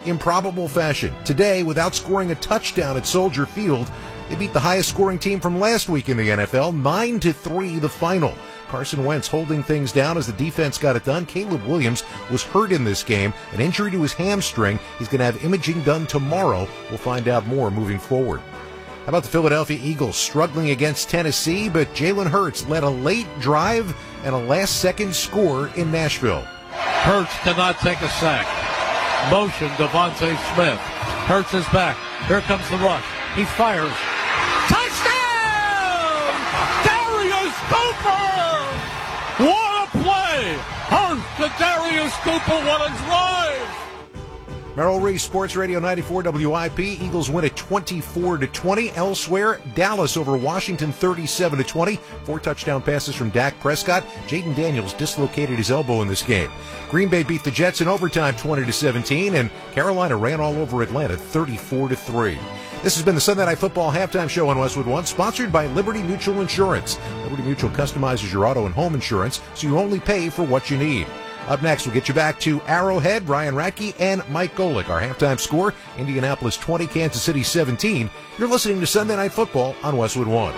improbable fashion. Today, without scoring a touchdown at Soldier Field, they beat the highest scoring team from last week in the NFL, 9-3 the final. Carson Wentz holding things down as the defense got it done. Caleb Williams was hurt in this game, an injury to his hamstring. He's going to have imaging done tomorrow. We'll find out more moving forward. How about the Philadelphia Eagles struggling against Tennessee, but Jalen Hurts led a late drive and a last-second score in Nashville. Hurts cannot take a sack. Motion, Devontae Smith. Hurts is back. Here comes the rush. He fires. Touchdown! Darius Cooper! What a play! Hurts to Darius Cooper. What a drive! Merrill Reese Sports Radio 94 WIP. Eagles win at 24-20. Elsewhere, Dallas over Washington 37-20. 4 touchdown passes from Dak Prescott. Jaden Daniels dislocated his elbow in this game. Green Bay beat the Jets in overtime 20-17, and Carolina ran all over Atlanta 34-3. This has been the Sunday Night Football Halftime Show on Westwood One, sponsored by Liberty Mutual Insurance. Liberty Mutual customizes your auto and home insurance, so you only pay for what you need. Up next, we'll get you back to Arrowhead, Ryan Radke, and Mike Golick. Our halftime score, Indianapolis 20, Kansas City 17. You're listening to Sunday Night Football on Westwood One.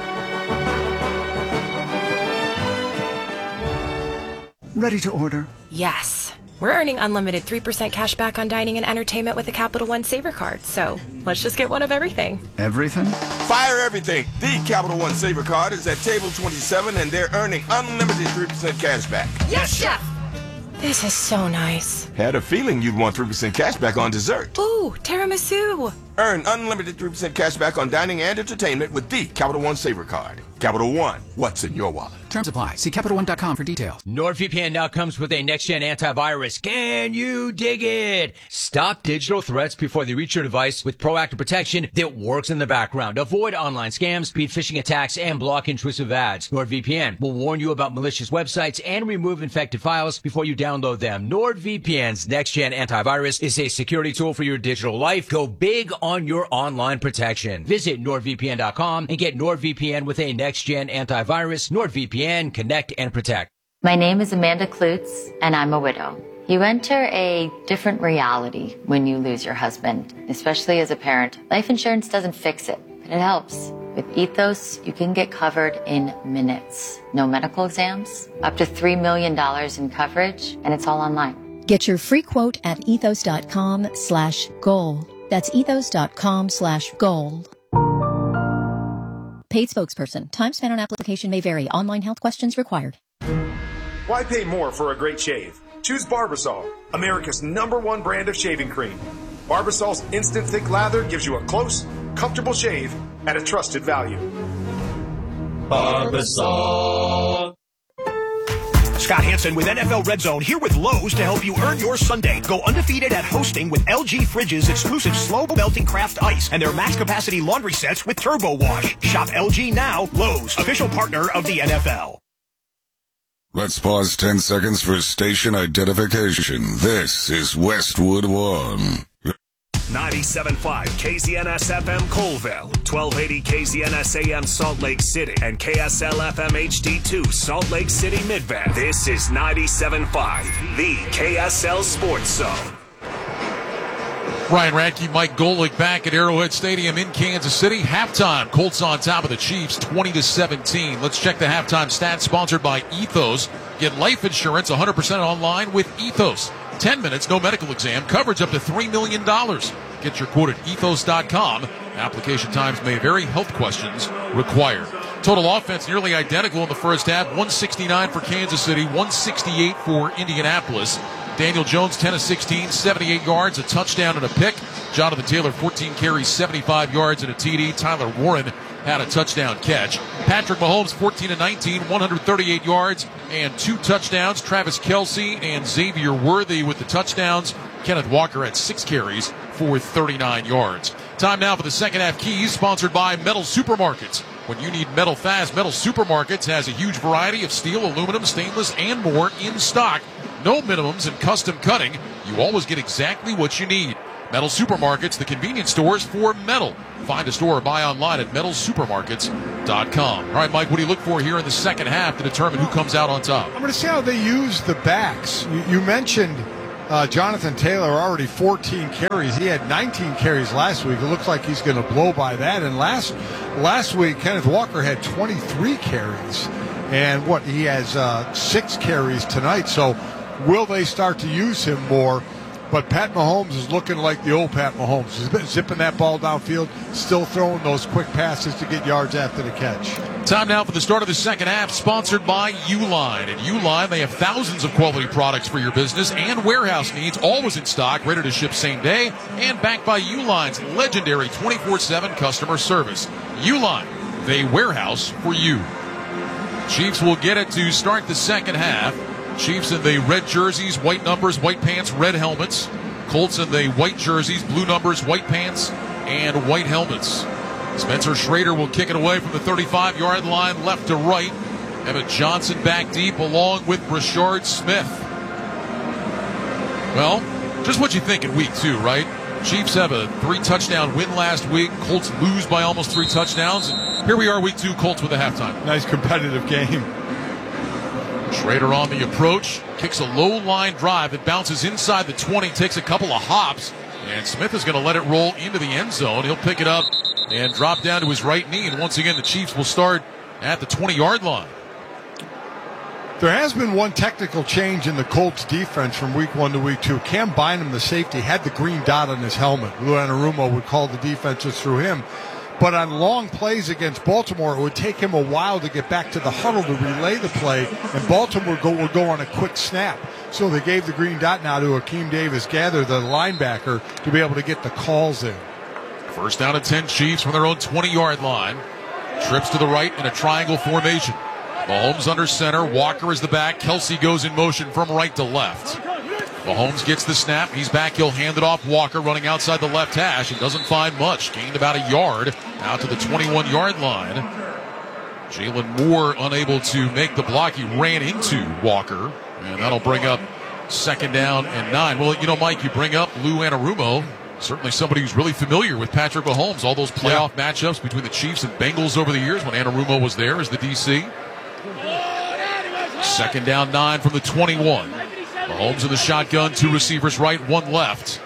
Ready to order? Yes. We're earning unlimited 3% cash back on dining and entertainment with a Capital One Saver card, so let's just get one of everything. Everything? Fire everything. The Capital One Saver card is at table 27, and they're earning unlimited 3% cash back. Yes, Chef! This is so nice. Had a feeling you'd want 3% cash back on dessert. Ooh, tiramisu. Earn unlimited 3% cash back on dining and entertainment with the Capital One Saver card. Capital One, what's in your wallet? Terms apply. See CapitalOne.com for details. NordVPN now comes with a next-gen antivirus. Can you dig it? Stop digital threats before they reach your device with proactive protection that works in the background. Avoid online scams, beat phishing attacks, and block intrusive ads. NordVPN will warn you about malicious websites and remove infected files before you download them. NordVPN's next-gen antivirus is a security tool for your digital life. Go big on your online protection. Visit NordVPN.com and get NordVPN with a next-gen antivirus. NordVPN, connect and protect. My name is Amanda Klutz, and I'm a widow. You enter a different reality when you lose your husband, especially as a parent. Life insurance doesn't fix it, but it helps. With Ethos, you can get covered in minutes. No medical exams, up to $3 million in coverage, and it's all online. Get your free quote at ethos.com/goal. That's ethos.com/goal. Paid spokesperson. Time spent on application may vary. Online health questions required. Why pay more for a great shave? Choose Barbasol, America's #1 brand of shaving cream. Barbasol's instant thick lather gives you a close, comfortable shave at a trusted value. Barbasol. Scott Hansen with NFL Red Zone here with Lowe's to help you earn your Sunday. Go undefeated at hosting with LG Fridge's exclusive slow melting craft ice and their max capacity laundry sets with turbo wash. Shop LG now. Lowe's, official partner of the NFL. Let's pause 10 seconds for station identification. This is Westwood One. 97.5 KZNS FM Colville, 1280 KZNS AM Salt Lake City, and KSL FM HD2 Salt Lake City Midvale. This is 97.5, the KSL Sports Zone. Ryan Radke, Mike Golick back at Arrowhead Stadium in Kansas City. Halftime, Colts on top of the Chiefs, 20-17. Let's check the halftime stats, sponsored by Ethos. Get life insurance 100% online with Ethos. 10 minutes, no medical exam, coverage up to $3 million. Get your quote at ethos.com. Application times may vary, health questions required. Total offense nearly identical in the first half, 169 for Kansas City, 168 for Indianapolis. Daniel Jones, 10 of 16, 78 yards, a touchdown and a pick. Jonathan Taylor, 14 carries, 75 yards and a TD. Tyler Warren had a touchdown catch. Patrick Mahomes, 14 of 19, 138 yards and 2 touchdowns. Travis Kelce and Xavier Worthy with the touchdowns. Kenneth Walker had 6 carries for 39 yards. Time now for the second half keys, sponsored by Metal Supermarkets. When you need metal fast, Metal Supermarkets has a huge variety of steel, aluminum, stainless, and more in stock. No minimums and custom cutting. You always get exactly what you need. Metal Supermarkets, the convenience stores for metal. Find a store or buy online at metalsupermarkets.com. All right, Mike, what do you look for here in the second half to determine who comes out on top? I'm going to see how they use the backs. You mentioned Jonathan Taylor already 14 carries. He had 19 carries last week. It looks like he's going to blow by that. And last week, Kenneth Walker had 23 carries. And he has 6 carries tonight. So will they start to use him more? But Pat Mahomes is looking like the old Pat Mahomes. He's been zipping that ball downfield, still throwing those quick passes to get yards after the catch. Time now for the start of the second half, sponsored by Uline. At Uline, they have thousands of quality products for your business and warehouse needs, always in stock, ready to ship same day, and backed by Uline's legendary 24/7 customer service. Uline, they warehouse for you. Chiefs will get it to start the second half. Chiefs in the red jerseys, white numbers, white pants, red helmets. Colts in the white jerseys, blue numbers, white pants, and white helmets. Spencer Schrader will kick it away from the 35-yard line, left to right. Emmett Johnson back deep along with Brashard Smith. Well, just what you think in week 2, right? Chiefs have a 3-touchdown win last week. Colts lose by almost 3 touchdowns. And here we are, week 2, Colts with a halftime. Nice competitive game. Schrader on the approach, kicks a low line drive that bounces inside the 20, takes a couple of hops, and Smith is going to let it roll into the end zone. He'll pick it up and drop down to his right knee, and once again the Chiefs will start at the 20-yard line. There has been one technical change in the Colts defense from week 1 to week 2. Cam Bynum, the safety, had the green dot on his helmet. Lou Anarumo would call the defenses through him. But on long plays against Baltimore, it would take him a while to get back to the huddle to relay the play, and Baltimore would go on a quick snap. So they gave the green dot now to Akeem Davis-Gaither, the linebacker, to be able to get the calls in. First down and 10 Chiefs from their own 20-yard line. Trips to the right in a triangle formation. Mahomes under center. Walker is the back. Kelsey goes in motion from right to left. Mahomes gets the snap. He's back. He'll hand it off. Walker running outside the left hash and doesn't find much. Gained about a yard out to the 21-yard line. Jalen Moore unable to make the block. He ran into Walker, and that'll bring up second down and 9. Well, you know, Mike, you bring up Lou Anarumo. Certainly somebody who's really familiar with Patrick Mahomes. All those playoff matchups between the Chiefs and Bengals over the years when Anarumo was there as the DC. Second down 9 from the 21. Mahomes in the shotgun, 2 receivers right, 1 left.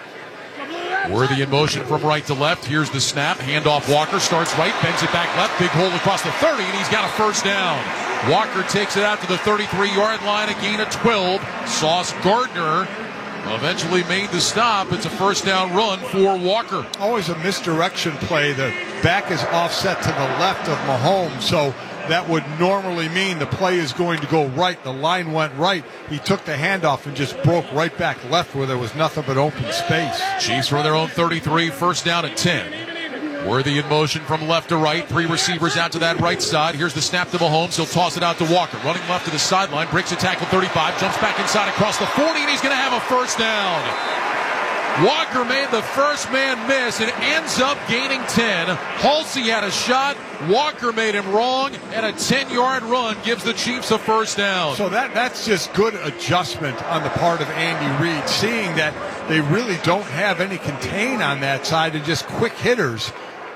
Worthy in motion from right to left. Here's the snap. Handoff Walker, starts right, bends it back left. Big hole across the 30, and he's got a first down. Walker takes it out to the 33-yard line, a gain of 12. Sauce Gardner eventually made the stop. It's a first down run for Walker. Always a misdirection play. The back is offset to the left of Mahomes, so that would normally mean the play is going to go right. The line went right. He took the handoff and just broke right back left where there was nothing but open space. Chiefs from their own 33, first down and 10. Worthy in motion from left to right. 3 receivers out to that right side. Here's the snap to Mahomes. He'll toss it out to Walker. Running left to the sideline. Breaks a tackle 35. Jumps back inside across the 40, and he's going to have a first down. Walker made the first man miss and ends up gaining 10. Halsey had a shot. Walker made him wrong, and a 10-yard run gives the Chiefs a first down. So that's just good adjustment on the part of Andy Reid, seeing that they really don't have any contain on that side and just quick hitters.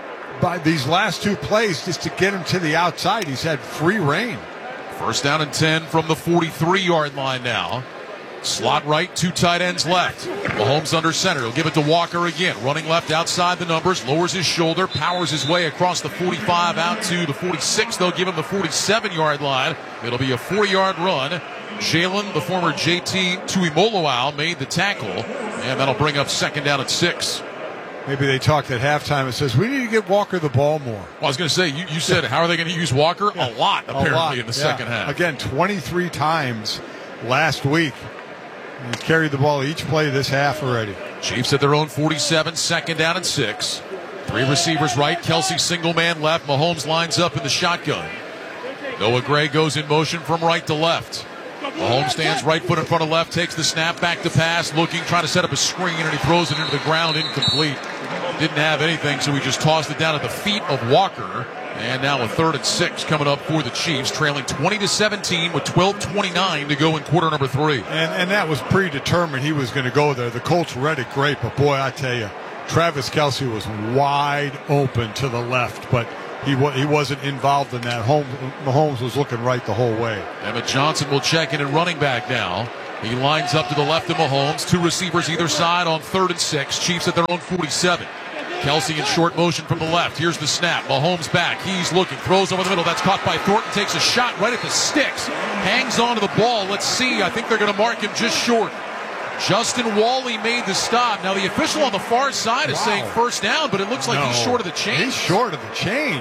By these last 2 plays, just to get him to the outside, he's had free reign. First down and 10 from the 43-yard line now. Slot right, 2 tight ends left. Mahomes under center. He'll give it to Walker again. Running left outside the numbers. Lowers his shoulder. Powers his way across the 45 out to the 46. They'll give him the 47-yard line. It'll be a 4-yard run. Jalen, the former JT Tuimoloau, made the tackle. And that'll bring up second down at 6. Maybe they talked at halftime. It says, we need to get Walker the ball more. Well, I was going to say, you said, how are they going to use Walker? A lot, apparently, in the second half. Again, 23 times last week. He's carried the ball each play this half already. Chiefs at their own 47, second down and 6. 3 receivers right, Kelsey single man left. Mahomes lines up in the shotgun. Noah Gray goes in motion from right to left. Mahomes stands right foot in front of left, takes the snap, back to pass, looking, trying to set up a screen, and he throws it into the ground, incomplete. Didn't have anything, so he just tossed it down at the feet of Walker. And now a 3rd and 6 coming up for the Chiefs, trailing 20-17 with 12:29 to go in quarter number 3. And that was predetermined. He was going to go there. The Colts read it great, but boy, I tell you, Travis Kelce was wide open to the left, but he wasn't involved in that. Mahomes was looking right the whole way. Emmett Johnson will check in at running back now. He lines up to the left of Mahomes. 2 receivers either side on 3rd and 6. Chiefs at their own 47. Kelsey in short motion from the left. Here's the snap. Mahomes back. He's looking. Throws over the middle. That's caught by Thornton. Takes a shot right at the sticks. Hangs on to the ball. Let's see. I think they're going to mark him just short. Justin Wally made the stop. Now the official on the far side is saying first down, but it looks like he's short of the chain. He's short of the chain.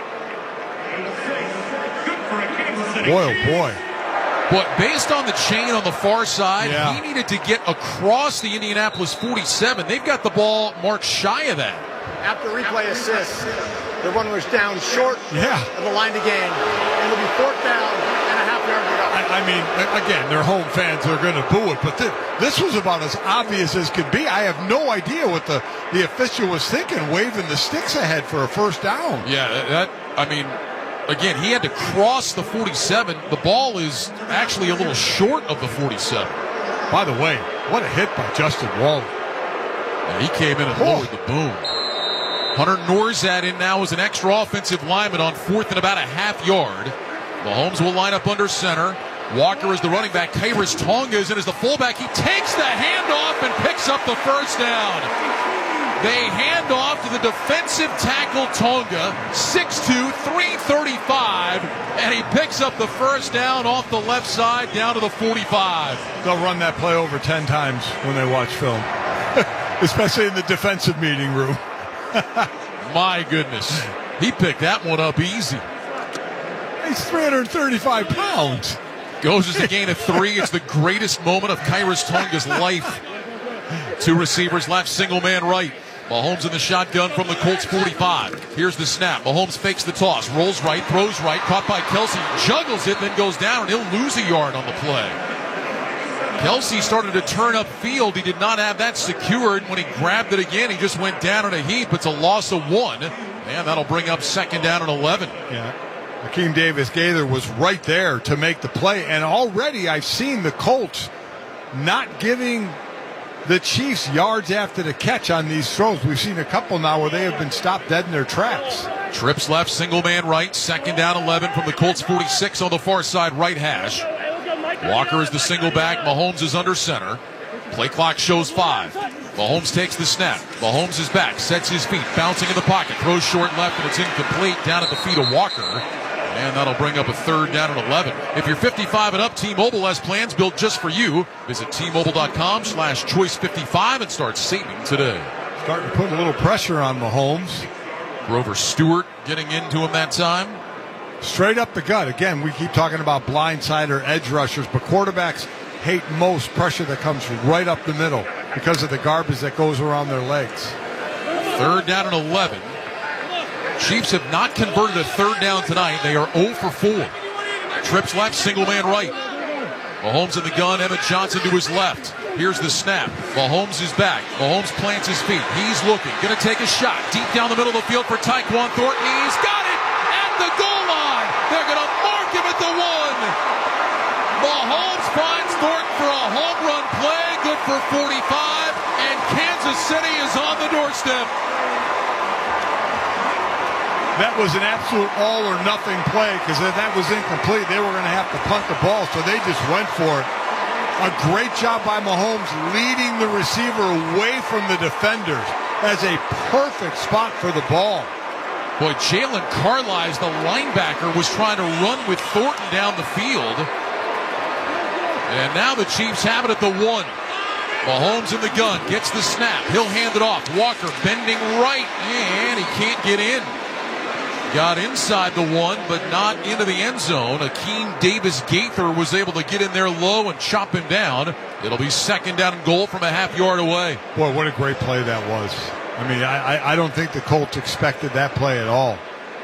Boy, oh boy. But based on the chain on the far side, he needed to get across the Indianapolis 47. They've got the ball marked shy of that. After replay assist, the runner was down short of the line to gain. It'll be 4th down and a half-yard to go. I mean, again, they're home fans. They're going to boo it. But this was about as obvious as could be. I have no idea what the official was thinking, waving the sticks ahead for a first down. Yeah, again, he had to cross the 47. The ball is actually a little short of the 47. By the way, what a hit by Justin Wally. Yeah, he came in and lowered the boom. Hunter Norzad in now as an extra offensive lineman on 4th and about a half yard. Mahomes will line up under center. Walker is the running back. Khyiris Tonga is in as the fullback. He takes the handoff and picks up the first down. They hand off to the defensive tackle Tonga, 6'2", 335, and he picks up the first down off the left side down to the 45. They'll run that play over 10 times when they watch film, especially in the defensive meeting room. My goodness. He picked that one up easy. He's 335 pounds. Goes as a gain of 3. It's the greatest moment of Khyiris Tonga's life. 2 receivers left, single man right. Mahomes in the shotgun from the Colts 45. Here's the snap. Mahomes fakes the toss, rolls right, throws right, caught by Kelsey, juggles it, then goes down, and he'll lose a yard on the play. Kelsey started to turn upfield. He did not have that secured. When he grabbed it again, he just went down in a heap. It's a loss of 1. And that'll bring up 2nd down and 11. Yeah. Akeem Davis-Gaither was right there to make the play. And already I've seen the Colts not giving the Chiefs yards after the catch on these throws. We've seen a couple now where they have been stopped dead in their tracks. Trips left, single man right, 2nd down 11 from the Colts 46 on the far side right hash. Walker is the single back. Mahomes is under center. Play clock shows 5. Mahomes takes the snap. Mahomes is back, sets his feet, bouncing in the pocket, throws short left, and it's incomplete down at the feet of Walker. And that'll bring up a 3rd down and 11. If you're 55 and up, T-Mobile has plans built just for you. Visit T-Mobile.com/choice55 and start saving today. Starting to put a little pressure on Mahomes. Grover Stewart getting into him that time. Straight up the gut. Again, we keep talking about blindside or edge rushers, but quarterbacks hate most pressure that comes right up the middle because of the garbage that goes around their legs. 3rd down and 11. Chiefs have not converted a 3rd down tonight. They are 0 for 4. Trips left, single man right. Mahomes in the gun, Emmett Johnson to his left. Here's the snap. Mahomes is back. Mahomes plants his feet. He's looking. Going to take a shot. Deep down the middle of the field for Tyquan Thornton. He's got it at the goal line. They're going to mark him at the 1. Mahomes finds Thornton for a home run play. Good for 45. And Kansas City is on the doorstep. That was an absolute all-or-nothing play because if that was incomplete, they were going to have to punt the ball, so they just went for it. A great job by Mahomes leading the receiver away from the defenders as a perfect spot for the ball. Boy, Jalen Carlisle, the linebacker, was trying to run with Thornton down the field. And now the Chiefs have it at the 1. Mahomes in the gun, gets the snap. He'll hand it off. Walker bending right, and he can't get in. Got inside the 1, but not into the end zone. Akeem Davis-Gaither was able to get in there low and chop him down. It'll be 2nd down and goal from a half yard away. Boy, what a great play that was. I mean, I don't think the Colts expected that play at all.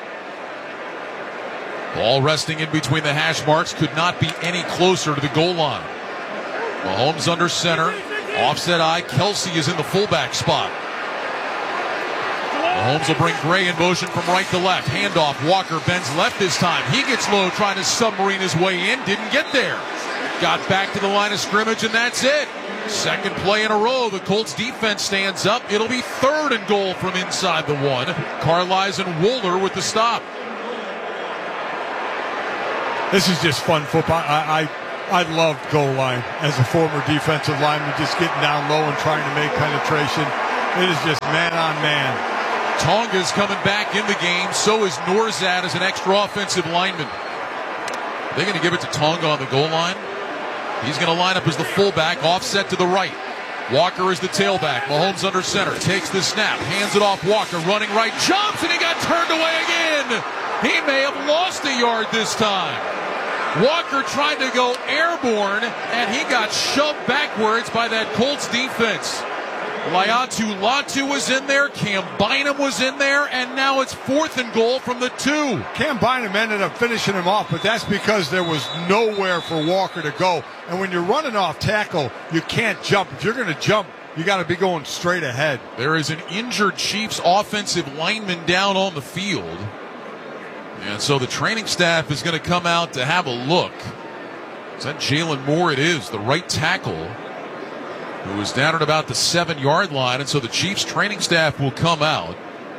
Ball resting in between the hash marks, could not be any closer to the goal line. Mahomes under center, offset eye. Kelsey is in the fullback spot. Mahomes will bring Gray in motion from right to left. Handoff. Walker bends left this time. He gets low trying to submarine his way in. Didn't get there. Got back to the line of scrimmage, and that's it. 2nd play in a row. The Colts defense stands up. It'll be 3rd and goal from inside the 1. Carlisle and Wooler with the stop. This is just fun football. I loved goal line as a former defensive lineman, just getting down low and trying to make penetration. It is just man on man. Tonga's coming back in the game. So is Norzad as an extra offensive lineman. They're going to give it to Tonga on the goal line. He's going to line up as the fullback, offset to the right. Walker is the tailback. Mahomes under center, takes the snap, hands it off. Walker running right, jumps, and he got turned away again. He may have lost a yard this time. Walker tried to go airborne, and he got shoved backwards by that Colts defense. Laiatu Latu was in there, Cam Bynum was in there, and now it's 4th and goal from the 2. Cam Bynum ended up finishing him off, but that's because there was nowhere for Walker to go. And when you're running off tackle, you can't jump. If you're going to jump, you got to be going straight ahead. There is an injured Chiefs offensive lineman down on the field. And so the training staff is going to come out to have a look. Is that Jalen Moore? It is, the right tackle, who is down at about the 7-yard line. And so the Chiefs training staff will come out.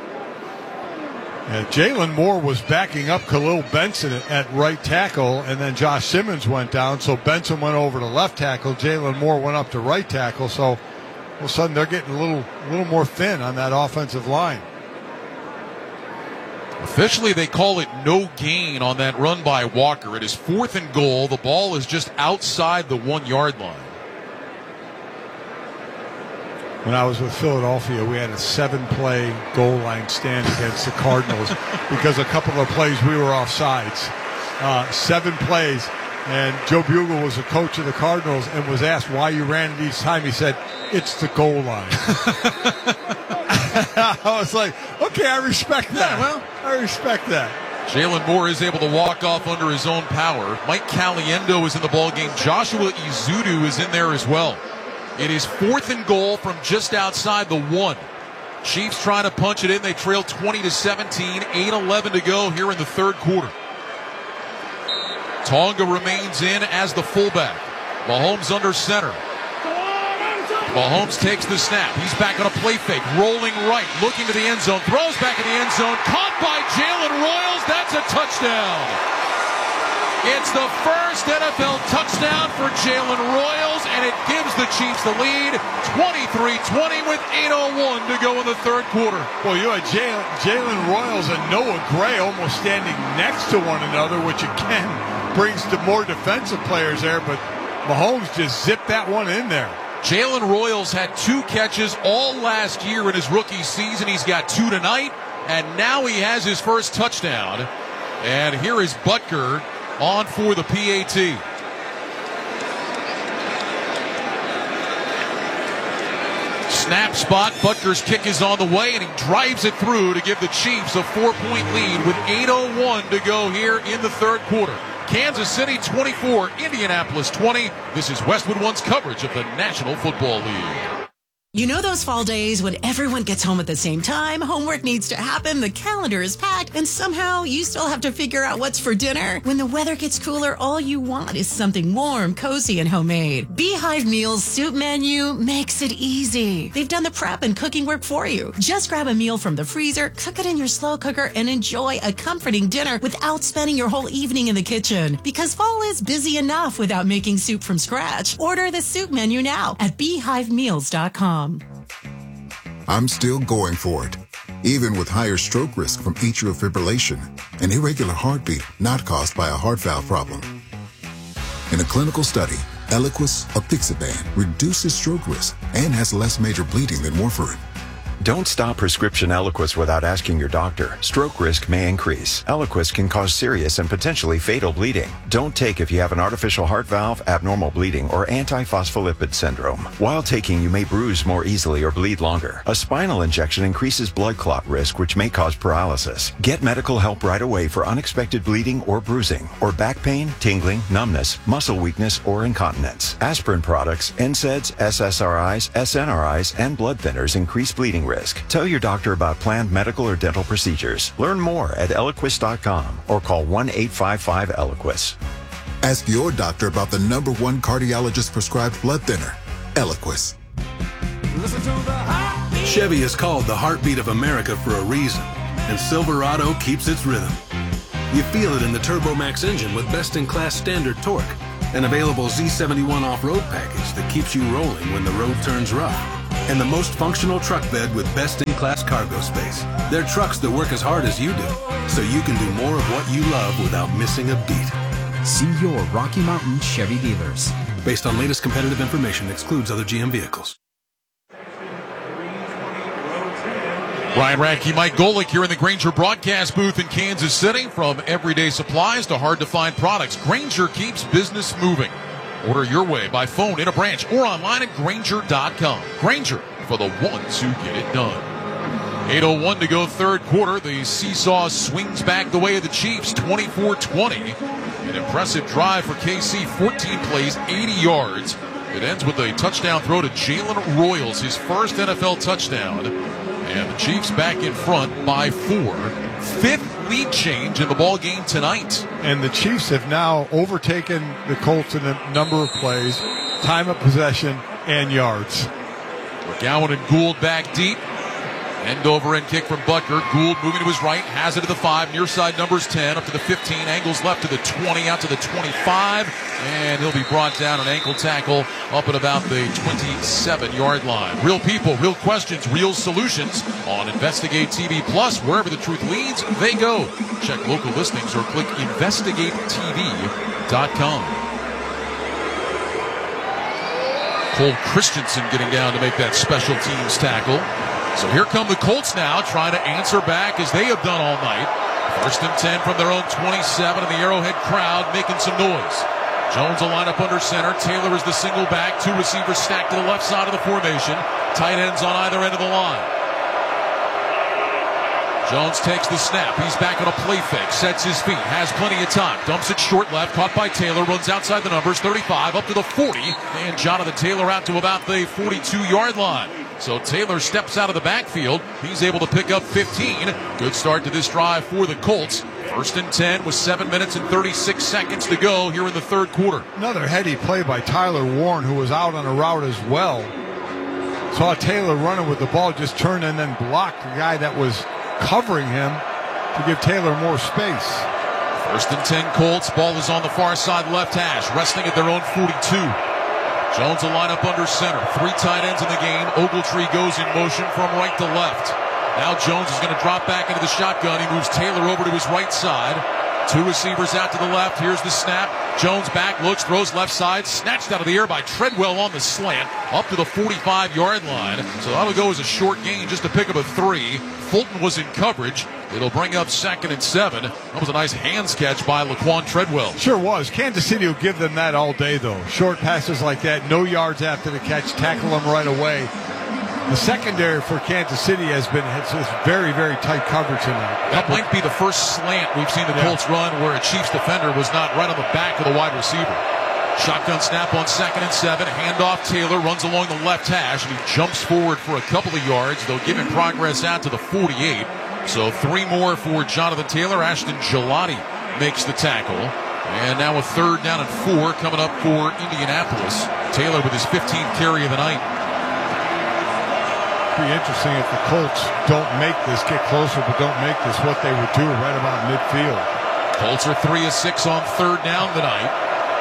Yeah, Jalen Moore was backing up Khalil Benson at right tackle, and then Josh Simmons went down. So Benson went over to left tackle. Jalen Moore went up to right tackle. So all of a sudden they're getting a little more thin on that offensive line. Officially, they call it no gain on that run by Walker. It is 4th and goal. The ball is just outside the 1-yard line. When I was with Philadelphia, we had a 7-play goal line stand against the Cardinals because a couple of plays we were offsides. 7 plays, and Joe Bugle was the coach of the Cardinals and was asked why you ran it each time. He said, "It's the goal line." I was like, okay, I respect that. Yeah, well, I respect that. Jalen Moore is able to walk off under his own power. Mike Caliendo is in the ballgame. Joshua Izudu is in there as well. It is 4th and goal from just outside the 1. Chiefs trying to punch it in. They trail 20-17, 8:11 to go here in the 3rd quarter. Tonga remains in as the fullback. Mahomes under center. Mahomes takes the snap. He's back on a play fake, rolling right, looking to the end zone, throws back in the end zone, caught by Jalen Royals. That's a touchdown. It's the first NFL touchdown for Jalen Royals, and it gives the Chiefs the lead, 23-20 with 8:01 to go in the 3rd quarter. Well, you had Jalen Royals and Noah Gray almost standing next to one another, which again brings to more defensive players there, but Mahomes just zipped that one in there. Jalen Royals had 2 catches all last year in his rookie season. He's got 2 tonight, and now he has his first touchdown. And here is Butker on for the PAT. Snap spot. Butker's kick is on the way, and he drives it through to give the Chiefs a 4-point lead with 8:01 to go here in the 3rd quarter. Kansas City 24, Indianapolis 20. This is Westwood One's coverage of the National Football League. You know those fall days when everyone gets home at the same time, homework needs to happen, the calendar is packed, and somehow you still have to figure out what's for dinner? When the weather gets cooler, all you want is something warm, cozy, and homemade. Beehive Meals Soup Menu makes it easy. They've done the prep and cooking work for you. Just grab a meal from the freezer, cook it in your slow cooker, and enjoy a comforting dinner without spending your whole evening in the kitchen. Because fall is busy enough without making soup from scratch. Order the soup menu now at beehivemeals.com. I'm still going for it, even with higher stroke risk from atrial fibrillation, an irregular heartbeat not caused by a heart valve problem. In a clinical study, Eliquis apixaban reduces stroke risk and has less major bleeding than warfarin. Don't stop prescription Eliquis without asking your doctor. Stroke risk may increase. Eliquis can cause serious and potentially fatal bleeding. Don't take if you have an artificial heart valve, abnormal bleeding, or antiphospholipid syndrome. While taking, you may bruise more easily or bleed longer. A spinal injection increases blood clot risk, which may cause paralysis. Get medical help right away for unexpected bleeding or bruising, or back pain, tingling, numbness, muscle weakness, or incontinence. Aspirin products, NSAIDs, SSRIs, SNRIs, and blood thinners increase bleeding risk. Tell your doctor about planned medical or dental procedures. Learn more at Eliquis.com or call 1-855-ELIQUIS. Ask your doctor about the #1 cardiologist prescribed blood thinner, Eliquis. Chevy is called the heartbeat of America for a reason, and Silverado keeps its rhythm. You feel it in the TurboMax engine with best-in-class standard torque, an available Z71 off-road package that keeps you rolling when the road turns rough, and the most functional truck bed with best-in-class cargo space. They're trucks that work as hard as you do, so you can do more of what you love without missing a beat. See your Rocky Mountain Chevy dealers. Based on latest competitive information, excludes other GM vehicles. Ryan Radke, Mike Golick here in the Grainger broadcast booth in Kansas City. From everyday supplies to hard-to-find products, Grainger keeps business moving. Order your way by phone, in a branch, or online at Grainger.com. Grainger, for the ones who get it done. 8:01 to go third quarter. The seesaw swings back the way of the Chiefs, 24-20. An impressive drive for KC, 14 plays, 80 yards. It ends with a touchdown throw to Jalen Royals, his first NFL touchdown. And the Chiefs back in front by 4. Fifth lead change in the ball game tonight. And the Chiefs have now overtaken the Colts in a number of plays, time of possession, and yards. McGowan and Gould back deep. End over end kick from Butker. Gould moving to his right, has it to the 5. Near side numbers 10, up to the 15. Angles left to the 20, out to the 25. And he'll be brought down an ankle tackle up at about the 27-yard line. Real people, real questions, real solutions on Investigate TV Plus. Wherever the truth leads, they go. Check local listings or click investigatetv.com. Cole Christensen getting down to make that special teams tackle. So here come the Colts now, trying to answer back as they have done all night. 1st and 10 from their own 27, and the Arrowhead crowd making some noise. Jones will line up under center. Taylor is the single back. 2 receivers stacked to the left side of the formation. Tight ends on either end of the line. Jones takes the snap. He's back on a play fake. Sets his feet. Has plenty of time. Dumps it short left. Caught by Taylor. Runs outside the numbers. 35 up to the 40. And Jonathan Taylor out to about the 42-yard line. So Taylor steps out of the backfield. He's able to pick up 15. Good start to this drive for the Colts. 1st and 10 with 7 minutes and 36 seconds to go here in the third quarter. Another heady play by Tyler Warren, who was out on a route as well. Saw Taylor running with the ball, just turned and then blocked the guy that was covering him to give Taylor more space. 1st and 10 Colts. Ball is on the far side left hash, resting at their own 42. Jones will line up under center. 3 tight ends in the game. Ogletree goes in motion from right to left. Now Jones is going to drop back into the shotgun. He moves Taylor over to his right side. 2 receivers out to the left. Here's the snap. Jones back, looks, throws left side. Snatched out of the air by Treadwell on the slant. Up to the 45-yard line. So that'll go as a short gain just to pick up a 3. Fulton was in coverage. It'll bring up 2nd and 7. That was a nice hands catch by Laquan Treadwell. Sure was. Kansas City will give them that all day, though. Short passes like that, no yards after the catch, tackle them right away. The secondary for Kansas City has been very, very tight coverage tonight. That might be the first slant we've seen the Colts run where a Chiefs defender was not right on the back of the wide receiver. Shotgun snap on 2nd and 7. Handoff. Taylor runs along the left hash, and he jumps forward for a couple of yards. They'll give him progress out to the 48. So 3 more for Jonathan Taylor. Ashton Gelati makes the tackle. And now a 3rd down and 4 coming up for Indianapolis. Taylor with his 15th carry of the night. Be interesting if the Colts don't make this, get closer, but don't make this, what they would do right about midfield. Colts are 3 of 6 on 3rd down tonight.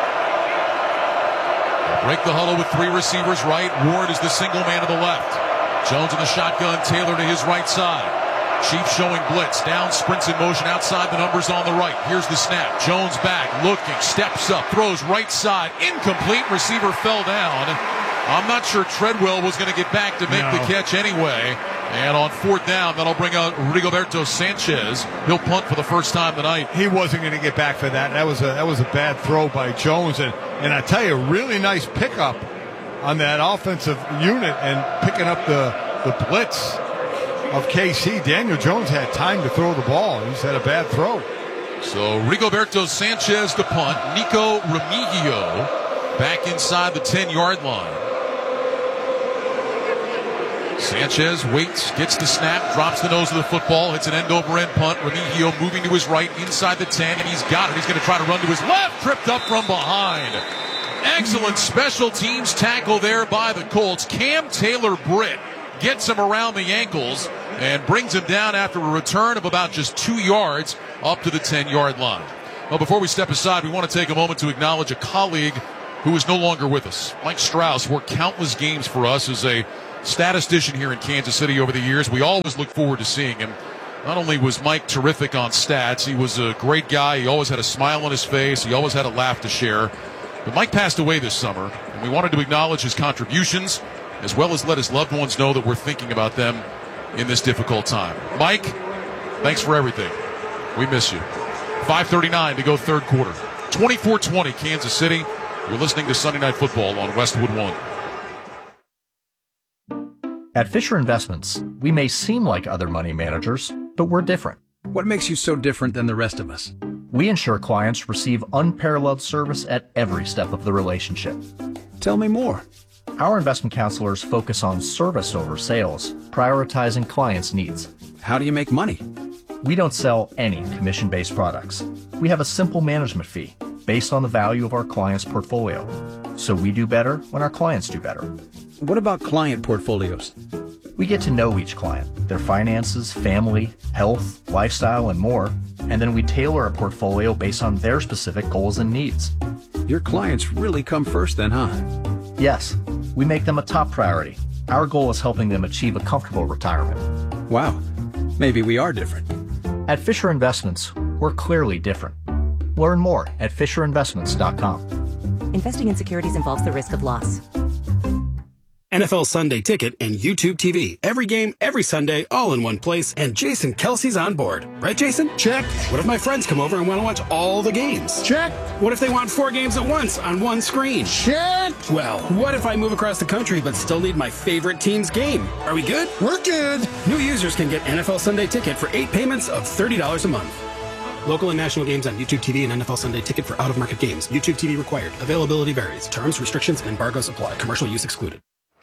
Break the huddle with 3 receivers right. Ward is the single man to the left. Jones in the shotgun. Taylor to his right side. Chiefs showing blitz. Down, sprints in motion outside the numbers on the right. Here's the snap. Jones back, looking, steps up, throws right side. Incomplete. Receiver fell down. I'm not sure Treadwell was going to get back to make the catch anyway. And on 4th down, that'll bring out Rigoberto Sanchez. He'll punt for the first time tonight. He wasn't going to get back for that. That was a bad throw by Jones. And I tell you, really nice pickup on that offensive unit and picking up the blitz of KC. Daniel Jones had time to throw the ball. He just had a bad throw. So Rigoberto Sanchez to punt. Nico Remigio back inside the 10-yard line. Sanchez waits, gets the snap, drops the nose of the football, hits an end-over-end punt. Remigio moving to his right, inside the 10, and he's got it. He's going to try to run to his left, tripped up from behind. Excellent special teams tackle there by the Colts. Cam Taylor-Britt gets him around the ankles and brings him down after a return of about just 2 yards up to the 10-yard line. Well, before we step aside, we want to take a moment to acknowledge a colleague who is no longer with us. Mike Strauss worked countless games for us as a statistician here in Kansas City over the years. We always look forward to seeing him. Not only was Mike terrific on stats, he was a great guy. He always had a smile on his face. He always had a laugh to share. But Mike passed away this summer, and we wanted to acknowledge his contributions as well as let his loved ones know that we're thinking about them in this difficult time. Mike, thanks for everything. We miss you. 5:39 to go third quarter. 24-20 Kansas City. You're listening to Sunday Night Football on Westwood One. At Fisher Investments, we may seem like other money managers, but we're different. What makes you so different than the rest of us? We ensure clients receive unparalleled service at every step of the relationship. Tell me more. Our investment counselors focus on service over sales, prioritizing clients' needs. How do you make money? We don't sell any commission-based products. We have a simple management fee based on the value of our clients' portfolio. So we do better when our clients do better. What about client portfolios? We get to know each client, their finances, family, health, lifestyle, and more, and then we tailor a portfolio based on their specific goals and needs. Your clients really come first then, huh? Yes, we make them a top priority. Our goal is helping them achieve a comfortable retirement. Wow, maybe we are different. At Fisher Investments, we're clearly different. Learn more at FisherInvestments.com. Investing in securities involves the risk of loss. NFL Sunday Ticket and YouTube TV. Every game, every Sunday, all in one place, and Jason Kelsey's on board. Right, Jason? Check. What if my friends come over and want to watch all the games? Check. What if they want 4 games at once on one screen? Check. Well, what if I move across the country but still need my favorite team's game? Are we good? We're good. New users can get NFL Sunday Ticket for 8 payments of $30 a month. Local and national games on YouTube TV and NFL Sunday Ticket for out-of-market games. YouTube TV required. Availability varies. Terms, restrictions, and embargoes apply. Commercial use excluded.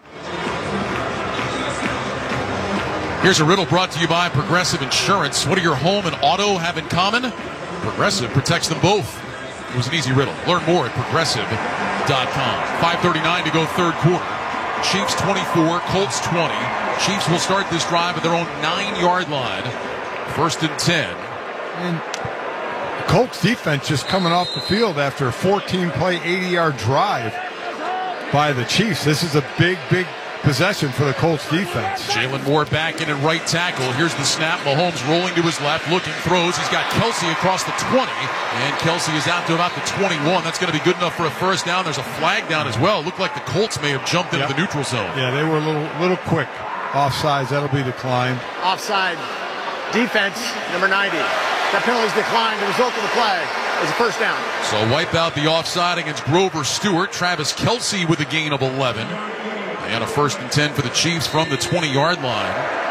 Here's a riddle brought to you by Progressive Insurance. What do your home and auto have in common? Progressive protects them both. It was an easy riddle. Learn more at Progressive.com. 5:39 to go third quarter. Chiefs 24, Colts 20. Chiefs will start this drive at their own 9-yard line. 1st and 10. And the Colts defense just coming off the field after a 14-play, 80-yard drive by the Chiefs. This is a big possession for the Colts defense. Jalen Moore back in at right tackle. Here's the snap. Mahomes rolling to his left, looking, throws. He's got Kelsey across the 20, and Kelsey is out to about the 21. That's going to be good enough for a first down. There's a flag down as well. Looked like the Colts may have jumped into the neutral zone. Yeah, they were a little quick. Offsides, that'll be declined. Offside. Defense, number 90. That penalty's declined. The result of the play is a first down. So wipe out the offside against Grover Stewart. Travis Kelsey with a gain of 11. And a 1st and 10 for the Chiefs from the 20-yard line.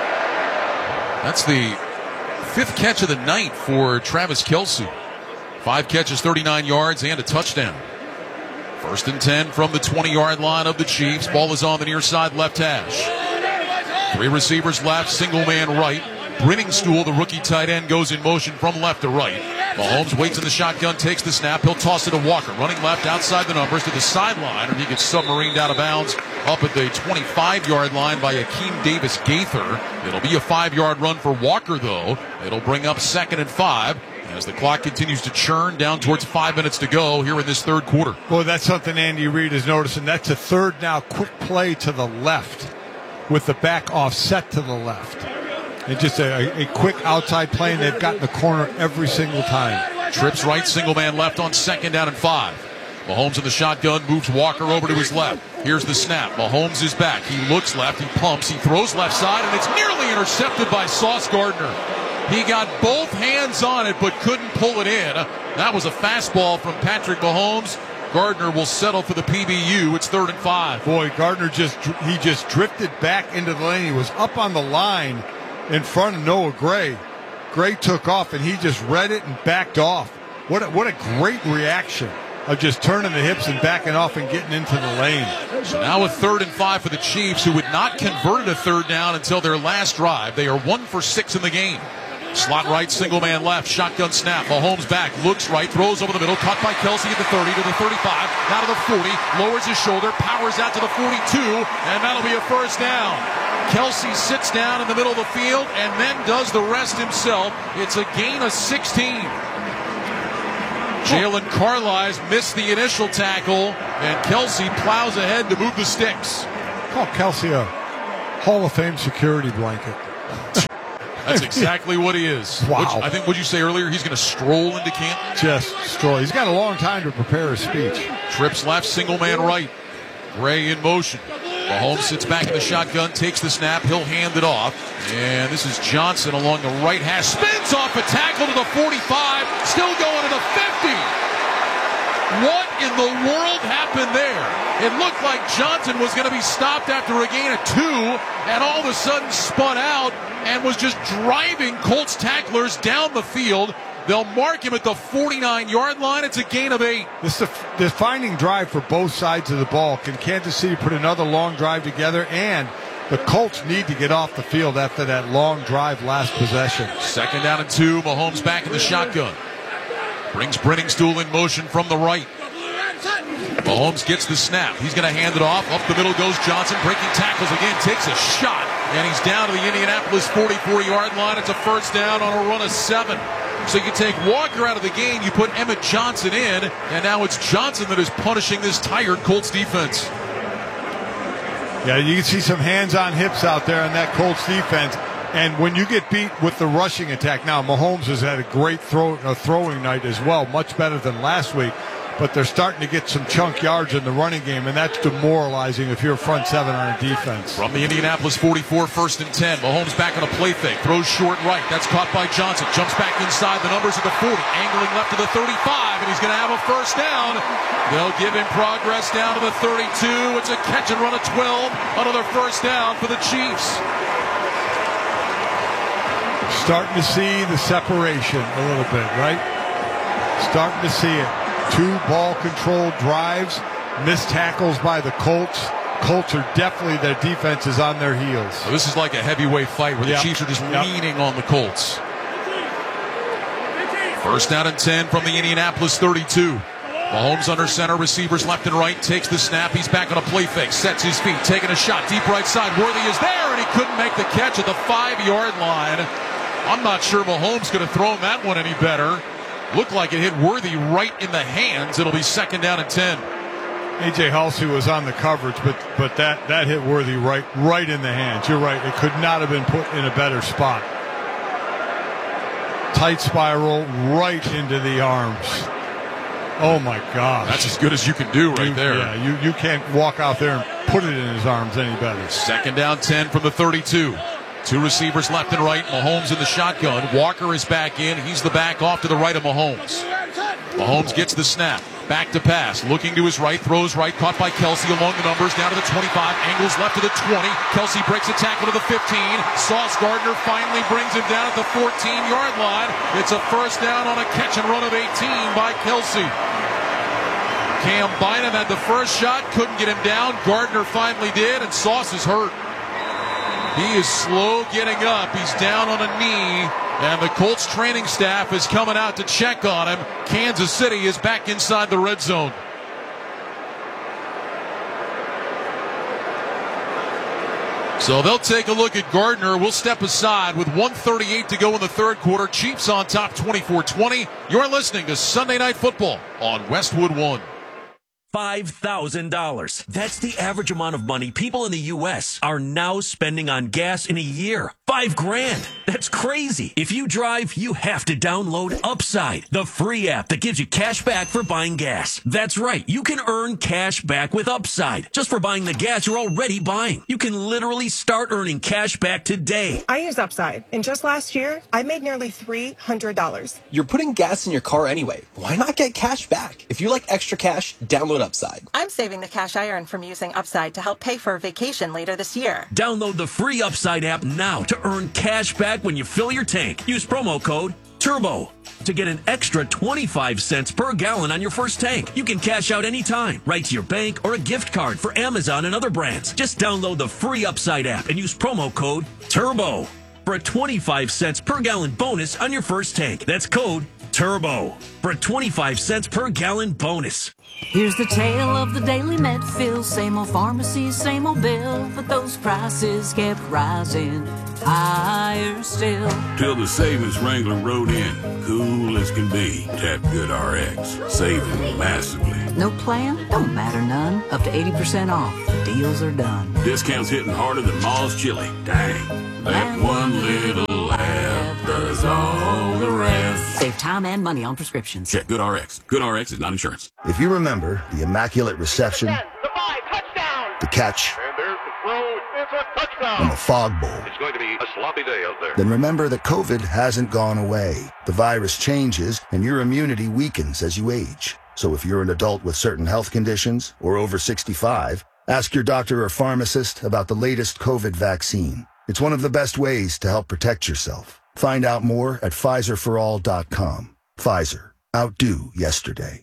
That's the 5th catch of the night for Travis Kelsey. 5 catches, 39 yards, and a touchdown. 1st and 10 from the 20-yard line of the Chiefs. Ball is on the near side left hash. 3 receivers left, single man right. Brenningstool, the rookie tight end, goes in motion from left to right. Mahomes waits in the shotgun, takes the snap. He'll toss it to Walker, running left outside the numbers to the sideline, and he gets submarined out of bounds up at the 25-yard line by Akeem Davis Gaither. It'll be a 5-yard run for Walker, though. It'll bring up 2nd and 5 as the clock continues to churn down towards 5 minutes to go here in this third quarter. Well, that's something Andy Reid is noticing. That's a third now quick play to the left with the back offset to the left. And just a quick outside play, and they've gotten the corner every single time. Trips right, single man left on 2nd down and 5. Mahomes in the shotgun, moves Walker over to his left. Here's the snap. Mahomes is back. He looks left, he pumps, he throws left side, and it's nearly intercepted by Sauce Gardner. He got both hands on it, but couldn't pull it in. That was a fastball from Patrick Mahomes. Gardner will settle for the PBU. It's 3rd and 5. Boy, Gardner just drifted back into the lane. He was up on the line in front of Noah Gray. Gray took off, and he just read it and backed off. What a great reaction of just turning the hips and backing off and getting into the lane. So now a 3rd and 5 for the Chiefs, who had not converted a 3rd down until their last drive. They are 1 for 6 in the game. Slot right, single man left, shotgun snap. Mahomes back, looks right, throws over the middle, caught by Kelsey at the 30 to the 35, now to the 40, lowers his shoulder, powers out to the 42, and that'll be a first down. Kelsey sits down in the middle of the field and then does the rest himself. It's a gain of 16. Jalen Carlisle missed the initial tackle, and Kelsey plows ahead to move the sticks. Call Kelsey a Hall of Fame security blanket. That's exactly what he is. Wow. I think, would you say earlier, he's going to stroll into camp? Just stroll. He's got a long time to prepare his speech. Trips left, single man right. Gray in motion. Mahomes sits back in the shotgun, takes the snap. He'll hand it off. And this is Johnson along the right hash. Spins off a tackle to the 45. Still going to the 50. What in the world happened there? It looked like Johnson was going to be stopped after a gain of 2, and all of a sudden spun out and was just driving Colts tacklers down the field. They'll mark him at the 49-yard line. It's a gain of 8. This is a defining drive for both sides of the ball. Can Kansas City put another long drive together? And the Colts need to get off the field after that long drive last possession. 2nd down and 2. Mahomes back in the shotgun. Brings Brenningstool in motion from the right. Mahomes gets the snap. He's going to hand it off. Up the middle goes Johnson, breaking tackles again, takes a shot, and he's down to the Indianapolis 44-yard line. It's a 1st down on a run of 7. So you take Walker out of the game, you put Emmett Johnson in, and now it's Johnson that is punishing this tired Colts defense. Yeah, you can see some hands on hips out there on that Colts defense. And when you get beat with the rushing attack, now Mahomes has had a great throwing night as well, much better than last week. But they're starting to get some chunk yards in the running game, and that's demoralizing if you're a front 7 on a defense. From the Indianapolis 44, 1st and 10. Mahomes back on a play fake, throws short right. That's caught by Johnson. Jumps back inside the numbers at the 40, angling left to the 35, and he's going to have a 1st down. They'll give him progress down to the 32. It's a catch and run of 12. Another 1st down for the Chiefs. Starting to see the separation a little bit, right? Starting to see it. 2 ball-controlled drives, missed tackles by the Colts. Colts are definitely, their defense is on their heels. So this is like a heavyweight fight where the Chiefs are just leaning on the Colts. 1st down and 10 from the Indianapolis 32. Mahomes under center, receivers left and right, takes the snap. He's back on a play fake, sets his feet, taking a shot, deep right side. Worthy is there, and he couldn't make the catch at the 5-yard line. I'm not sure Mahomes could have thrown that one any better. Looked like it hit Worthy right in the hands. It'll be 2nd down and 10. A.J. Halsey was on the coverage, but that hit Worthy right in the hands. You're right. It could not have been put in a better spot. Tight spiral right into the arms. Oh, my gosh. That's as good as you can do there. Yeah, you can't walk out there and put it in his arms any better. 2nd down 10 from the 32. 2 receivers left and right. Mahomes in the shotgun. Walker is back in. He's the back off to the right of Mahomes. Mahomes gets the snap. Back to pass. Looking to his right. Throws right. Caught by Kelsey along the numbers. Down to the 25. Angles left to the 20. Kelsey breaks a tackle to the 15. Sauce Gardner finally brings him down at the 14-yard line. It's a 1st down on a catch and run of 18 by Kelsey. Cam Bynum had the first shot. Couldn't get him down. Gardner finally did, and Sauce is hurt. He is slow getting up. He's down on a knee, and the Colts training staff is coming out to check on him. Kansas City is back inside the red zone. So they'll take a look at Gardner. We'll step aside with 1:38 to go in the 3rd quarter. Chiefs on top 24-20. You're listening to Sunday Night Football on Westwood One. $5,000. That's the average amount of money people in the U.S. are now spending on gas in a year. $5,000. That's crazy. If you drive, you have to download Upside, the free app that gives you cash back for buying gas. That's right. You can earn cash back with Upside just for buying the gas you're already buying. You can literally start earning cash back today. I use Upside, and just last year, I made nearly $300. You're putting gas in your car anyway. Why not get cash back? If you like extra cash, download Upside. I'm saving the cash I earn from using Upside to help pay for a vacation later this year. Download the free Upside app now to earn cash back when you fill your tank. Use promo code TURBO to get an extra 25 cents per gallon on your first tank. You can cash out anytime, right to your bank or a gift card for Amazon and other brands. Just download the free Upside app and use promo code TURBO for a 25 cents per gallon bonus on your first tank. That's code TURBO for a 25 cents per gallon bonus. Here's the tale of the daily Medfield. Same old pharmacy, same old bill, but those prices kept rising. higher still. Till the savings Wrangler rode in, cool as can be. Tap GoodRx, saving massively. No plan? Don't matter none. Up to 80% off. Deals are done. Discounts hitting harder than Ma's chili. Dang, that one little app does all the rest. Save time and money on prescriptions. Check GoodRx. GoodRx is not insurance. If you remember the immaculate reception, the catch, and the fog bowl, It's going to be a sloppy day out there. then remember that COVID hasn't gone away. The virus changes and your immunity weakens as you age. So if you're an adult with certain health conditions or over 65, ask your doctor or pharmacist about the latest COVID vaccine. It's one of the best ways to help protect yourself. Find out more at PfizerForAll.com. Pfizer. Outdo yesterday.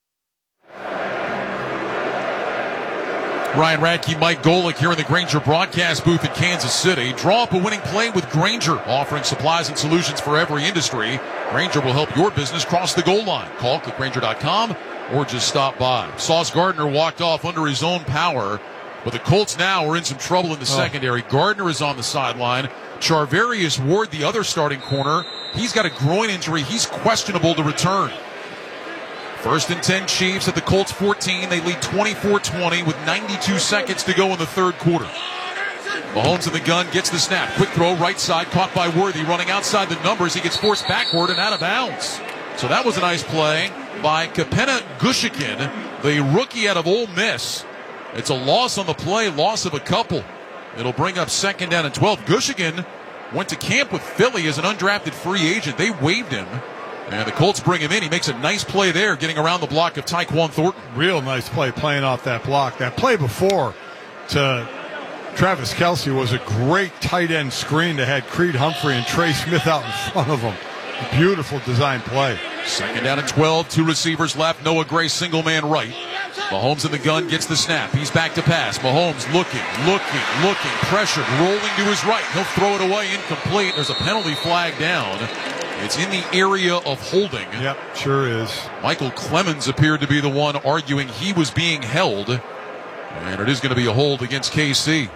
Ryan Radke, Mike Golick here in the Grainger broadcast booth in Kansas City. Draw up a winning play with Grainger, offering supplies and solutions for every industry. Grainger will help your business cross the goal line. Call clickgrainger.com or just stop by. Sauce Gardner walked off under his own power, but the Colts now are in some trouble in the secondary. Gardner is on the sideline. Charvarius Ward, the other starting corner, he's got a groin injury. He's questionable to return. 1st and 10 Chiefs at the Colts 14. They lead 24-20 with 92 seconds to go in the third quarter. Mahomes in the gun, gets the snap. Quick throw, right side, caught by Worthy. Running outside the numbers, he gets forced backward and out of bounds. So that was a nice play by Kapena Gushikin, the rookie out of Ole Miss. It's a loss on the play, loss of a couple. It'll bring up 2nd down and 12. Gushikin went to camp with Philly as an undrafted free agent. They waived him. And the Colts bring him in. He makes a nice play there, getting around the block of Tyquan Thornton. Real nice play playing off that block. That play before to Travis Kelce was a great tight end screen that had Creed Humphrey and Trey Smith out in front of him. A beautiful design play. 2nd down and 12. 2 receivers left. Noah Gray single man right. Mahomes in the gun, gets the snap. He's back to pass. Mahomes looking. Pressured, rolling to his right. He'll throw it away, incomplete. There's a penalty flag down. It's in the area of holding. Yep, sure is. Michael Clemens appeared to be the one arguing he was being held. And it is going to be a hold against KC.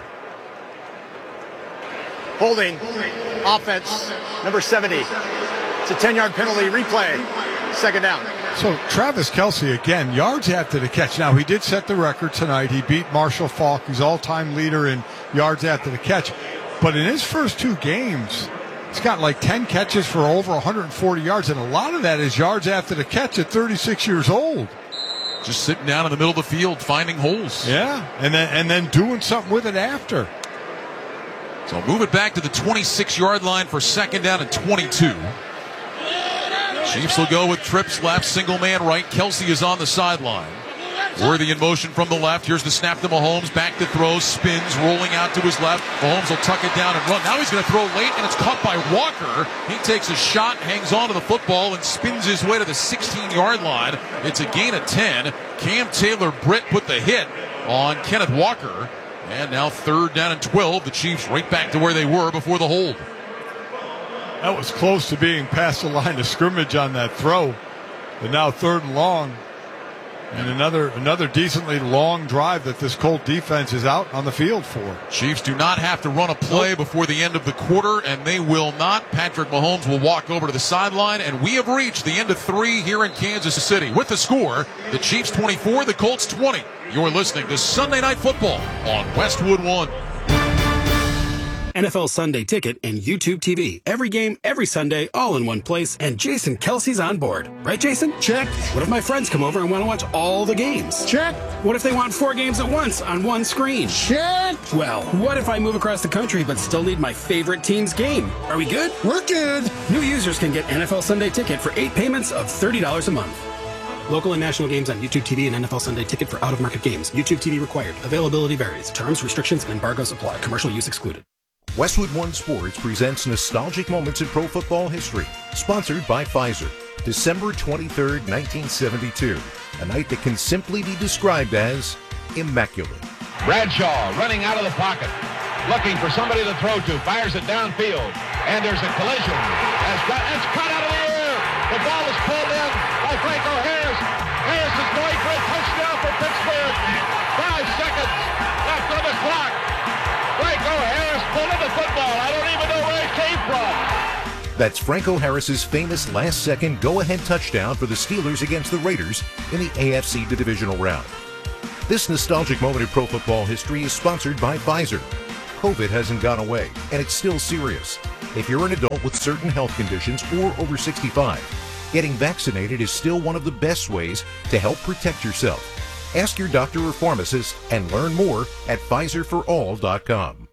Holding. Offense. Number 70. It's a 10-yard penalty. Replay. 2nd down. So Travis Kelce, again, yards after the catch. Now, he did set the record tonight. He beat Marshall Faulk. He's all-time leader in yards after the catch. But in his first 2 games, he's got like 10 catches for over 140 yards, and a lot of that is yards after the catch at 36 years old. Just sitting down in the middle of the field, finding holes. Yeah, and then doing something with it after. So move it back to the 26-yard line for 2nd down and 22. Chiefs will go with trips left, single man right. Kelce is on the sideline. Worthy in motion from the left. Here's the snap to Mahomes. Back to throw. Spins. Rolling out to his left. Mahomes will tuck it down and run. Now he's going to throw late, and it's caught by Walker. He takes a shot, hangs on to the football, and spins his way to the 16-yard line. It's a gain of 10. Cam Taylor-Britt put the hit on Kenneth Walker. And now 3rd down and 12. The Chiefs right back to where they were before the hold. That was close to being past the line of scrimmage on that throw. But now 3rd and long. And another decently long drive that this Colt defense is out on the field for. Chiefs do not have to run a play before the end of the quarter, and they will not. Patrick Mahomes will walk over to the sideline, and we have reached the end of 3 here in Kansas City. With the score, the Chiefs 24, the Colts 20. You're listening to Sunday Night Football on Westwood One. NFL Sunday Ticket and YouTube TV. Every game, every Sunday, all in one place, and Jason Kelsey's on board. Right, Jason? Check. What if my friends come over and want to watch all the games? Check. What if they want 4 games at once on one screen? Check. Well, what if I move across the country but still need my favorite team's game? Are we good? We're good. New users can get NFL Sunday Ticket for 8 payments of $30 a month. Local and national games on YouTube TV and NFL Sunday Ticket for out-of-market games. YouTube TV required. Availability varies. Terms, restrictions, and embargoes apply. Commercial use excluded. Westwood One Sports presents Nostalgic Moments in Pro Football History, sponsored by Pfizer. December 23rd, 1972, a night that can simply be described as immaculate. Bradshaw running out of the pocket, looking for somebody to throw to, fires it downfield, and there's a collision. It's cut out of the air. The ball is pulled in by Franco Harris. Harris is going for a touchdown for Pittsburgh. 5 seconds left on the clock. Franco Harris pulling the football. I don't even know where it came from. That's Franco Harris's famous last-second go-ahead touchdown for the Steelers against the Raiders in the AFC divisional round. This nostalgic moment in pro football history is sponsored by Pfizer. COVID hasn't gone away, and it's still serious. If you're an adult with certain health conditions or over 65, getting vaccinated is still one of the best ways to help protect yourself. Ask your doctor or pharmacist and learn more at PfizerForAll.com.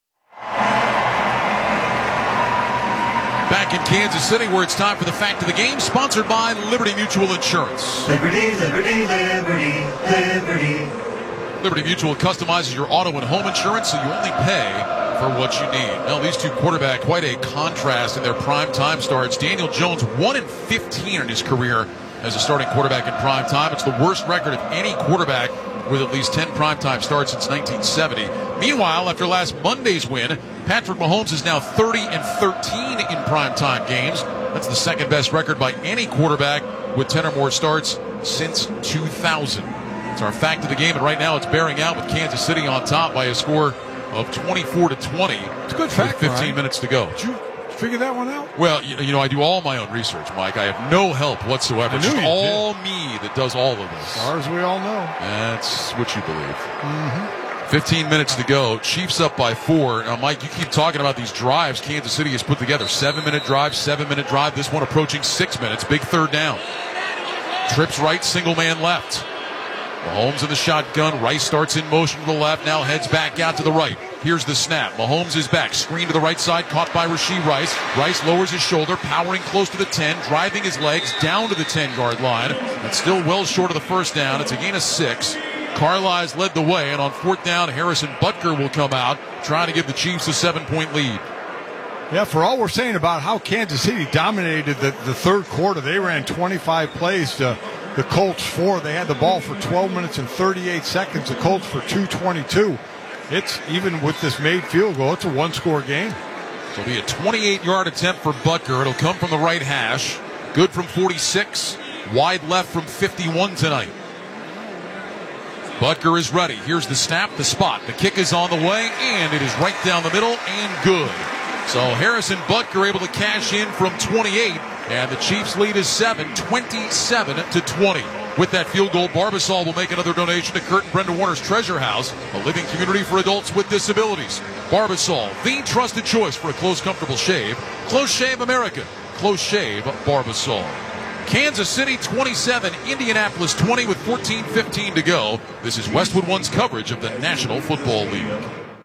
Back in Kansas City, where it's time for the Fact of the Game, sponsored by Liberty Mutual Insurance. Liberty, liberty, liberty, liberty. Liberty Mutual customizes your auto and home insurance so you only pay for what you need. Now, these two quarterbacks, quite a contrast in their prime time starts. Daniel Jones, 1-15 in his career as a starting quarterback in prime time. It's the worst record of any quarterback with at least 10 primetime starts since 1970. Meanwhile, after last Monday's win, Patrick Mahomes is now 30-13 in primetime games. That's the second best record by any quarterback with 10 or more starts since 2000. It's our Fact of the Game, and right now it's bearing out with Kansas City on top by a score of 24-20. It's a good fact, 15 Ryan. minutes to go. Did you figure that one out? Well, you know, I do all my own research, Mike. I have no help whatsoever. It's just all me that does all of this. As far as we all know. That's what you believe. Mm-hmm. 15 minutes to go. Chiefs up by 4. Now, Mike, you keep talking about these drives Kansas City has put together. 7-minute drive, 7-minute drive. This one approaching 6 minutes. Big third down. Trips right, single man left. Mahomes in the shotgun. Rice starts in motion to the left. Now heads back out to the right. Here's the snap. Mahomes is back. Screen to the right side. Caught by Rashee Rice. Rice lowers his shoulder. Powering close to the 10. Driving his legs down to the 10-yard line. It's still well short of the first down. It's a gain of 6. Carlisle's led the way. And on fourth down, Harrison Butker will come out, trying to give the Chiefs a 7-point lead. Yeah, for all we're saying about how Kansas City dominated the third quarter, they ran 25 plays to the Colts 4. They had the ball for 12 minutes and 38 seconds. The Colts for 2:22. It's, even with this made field goal, it's a one-score game. So it'll be a 28-yard attempt for Butker. It'll come from the right hash. Good from 46. Wide left from 51 tonight. Butker is ready. Here's the snap, the spot. The kick is on the way, and it is right down the middle and good. So Harrison Butker able to cash in from 28, and the Chiefs lead is 7, 27-20. With that field goal, Barbasol will make another donation to Kurt and Brenda Warner's Treasure House, a living community for adults with disabilities. Barbasol, the trusted choice for a close, comfortable shave. Close Shave America. Close Shave Barbasol. Kansas City 27, Indianapolis 20 with 14:15 to go. This is Westwood One's coverage of the National Football League.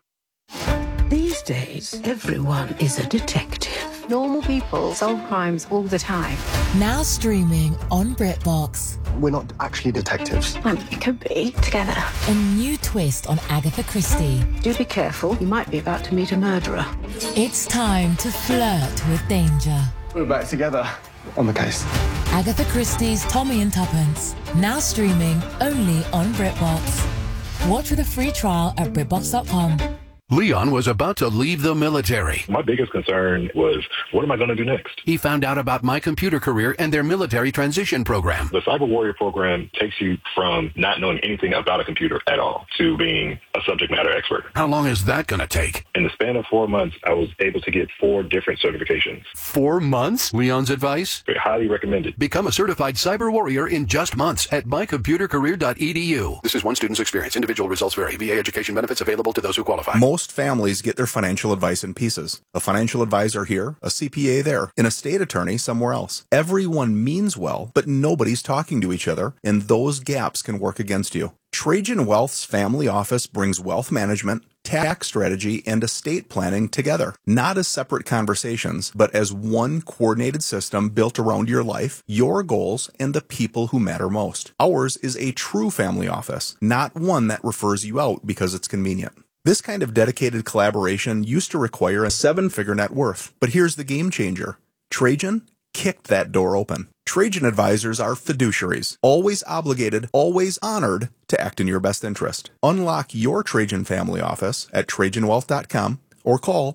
These days, everyone is a detective. Normal people solve crimes all the time. Now streaming on BritBox. We're not actually detectives. Well, we could be together. A new twist on Agatha Christie. Do be careful. You might be about to meet a murderer. It's time to flirt with danger. We're back together on the case. Agatha Christie's Tommy and Tuppence. Now streaming only on BritBox. Watch with a free trial at BritBox.com. Leon was about to leave the military. My biggest concern was, what am I going to do next? He found out about My Computer Career and their military transition program. The Cyber Warrior program takes you from not knowing anything about a computer at all to being a subject matter expert. How long is that going to take? In the span of 4 months, I was able to get 4 different certifications. 4 months? Leon's advice? Highly recommended. Become a certified cyber warrior in just months at mycomputercareer.edu. This is one student's experience. Individual results vary. VA education benefits available to those who qualify. Most families get their financial advice in pieces. A financial advisor here, a CPA there, an estate attorney somewhere else. Everyone means well, but nobody's talking to each other, and those gaps can work against you. Trajan Wealth's family office brings wealth management, tax strategy, and estate planning together, not as separate conversations, but as one coordinated system built around your life, your goals, and the people who matter most. Ours is a true family office, not one that refers you out because it's convenient. This kind of dedicated collaboration used to require a 7-figure net worth, but here's the game changer. Trajan kicked that door open. Trajan advisors are fiduciaries, always obligated, always honored to act in your best interest. Unlock your Trajan family office at TrajanWealth.com or call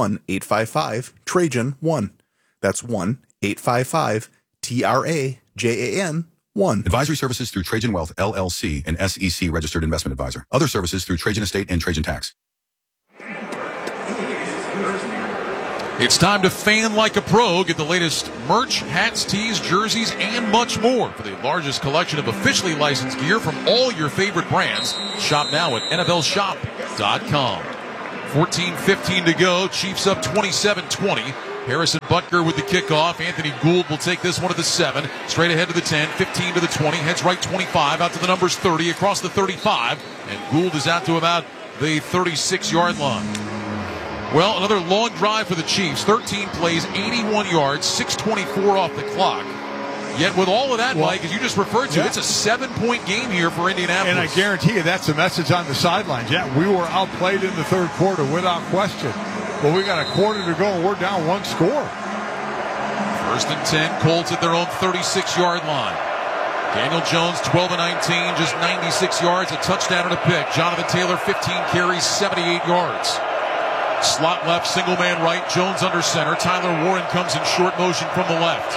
1-855-TRAJAN-1. That's 1-855-TRAJAN-1. Advisory services through Trajan Wealth, LLC, an SEC registered investment advisor. Other services through Trajan Estate and Trajan Tax. It's time to fan like a pro. Get the latest merch, hats, tees, jerseys, and much more. For the largest collection of officially licensed gear from all your favorite brands, shop now at NFLShop.com. 14:15 to go. Chiefs up 27-20. Harrison Butker with the kickoff. Anthony Gould will take this one to the 7. Straight ahead to the 10. 15 to the 20. Heads right 25. Out to the numbers 30. Across the 35. And Gould is out to about the 36-yard line. Well, another long drive for the Chiefs. 13 plays, 81 yards, 6:24 off the clock. Yet with all of that, Mike, as you just referred to, it's a 7-point game here for Indianapolis. And I guarantee you that's the message on the sidelines. Yeah, we were outplayed in the third quarter without question. But we got a quarter to go and we're down 1 score. 1st and 10, Colts at their own 36-yard line. Daniel Jones, 12 of 19, just 96 yards, a touchdown and a pick. Jonathan Taylor, 15 carries, 78 yards. Slot left, single man right, Jones under center. Tyler Warren comes in short motion from the left.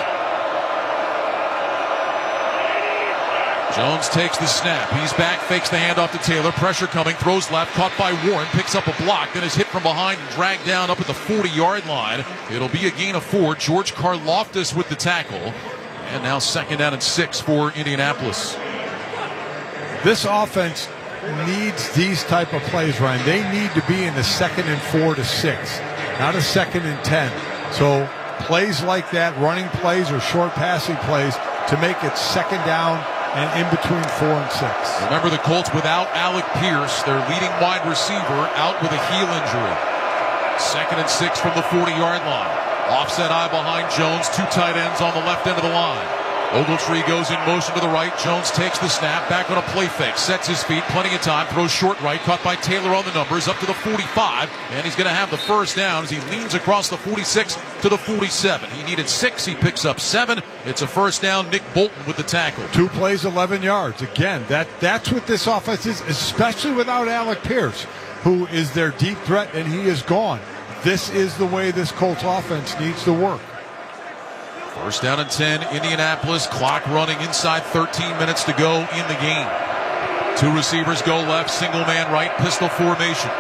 Jones takes the snap. He's back, fakes the handoff to Taylor. Pressure coming, throws left, caught by Warren, picks up a block, then is hit from behind and dragged down up at the 40-yard line. It'll be a gain of 4. George Karlaftis with the tackle. And now 2nd down and 6 for Indianapolis. This offense needs these type of plays, Ryan. They need to be in the 2nd and 4 to 6, not a 2nd and 10. So plays like that, running plays or short passing plays to make it 2nd down and in between 4 and 6. Remember the Colts without Alec Pierce, their leading wide receiver, out with a heel injury. 2nd and 6 from the 40-yard line. Offset eye behind Jones, 2 tight ends on the left end of the line. Ogletree goes in motion to the right. Jones takes the snap, back on a play fake, sets his feet, plenty of time, throws short right, caught by Taylor on the numbers, up to the 45, and he's going to have the 1st down as he leans across the 46 to the 47. He needed 6, he picks up 7. It's a 1st down. Nick Bolton with the tackle. 2 plays, 11 yards. Again, that's what this offense is, especially without Alec Pierce, who is their deep threat, and he is gone. This is the way this Colts offense needs to work. 1st down and 10, Indianapolis. Clock running inside 13 minutes to go in the game. 2 receivers go left, single man right, pistol formation.